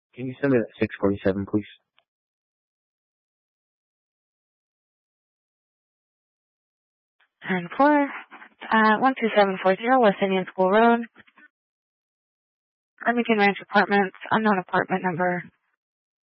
Can you send me that 647, please? And 12740 West Indian School Road, Arlington Ranch Apartments, unknown apartment number.